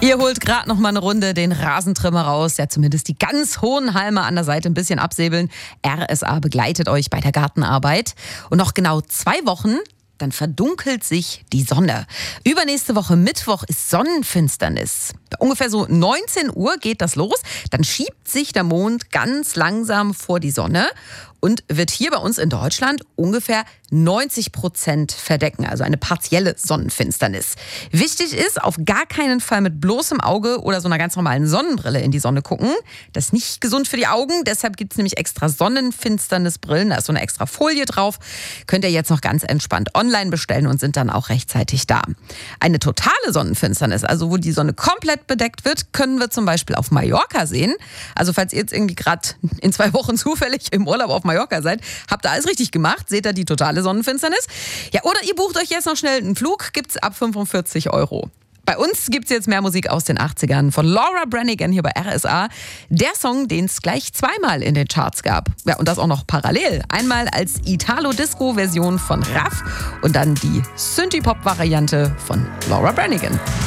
Ihr holt gerade noch mal eine Runde den Rasentrimmer raus, ja zumindest die ganz hohen Halme an der Seite ein bisschen absäbeln. RSA begleitet euch bei der Gartenarbeit. Und noch genau 2 Wochen, dann verdunkelt sich die Sonne. Übernächste Woche Mittwoch ist Sonnenfinsternis. Ungefähr so 19 Uhr geht das los. Dann schiebt sich der Mond ganz langsam vor die Sonne und wird hier bei uns in Deutschland ungefähr 90% verdecken, also eine partielle Sonnenfinsternis. Wichtig ist, auf gar keinen Fall mit bloßem Auge oder so einer ganz normalen Sonnenbrille in die Sonne gucken. Das ist nicht gesund für die Augen, deshalb gibt es nämlich extra Sonnenfinsternisbrillen, da ist so eine extra Folie drauf. Könnt ihr jetzt noch ganz entspannt online bestellen und sind dann auch rechtzeitig da. Eine totale Sonnenfinsternis, also wo die Sonne komplett bedeckt wird, können wir zum Beispiel auf Mallorca sehen. Also falls ihr jetzt irgendwie gerade in 2 Wochen zufällig im Urlaub auf Mallorca seid, habt ihr alles richtig gemacht, seht ihr die totale Sonnenfinsternis. Ja, oder ihr bucht euch jetzt noch schnell einen Flug, gibt's ab 45 €. Bei uns gibt's jetzt mehr Musik aus den 80ern von Laura Branigan hier bei RSA. Der Song, den es gleich 2-mal in den Charts gab. Ja, und das auch noch parallel. Einmal als Italo-Disco-Version von Raff und dann die Synthie-Pop-Variante von Laura Branigan.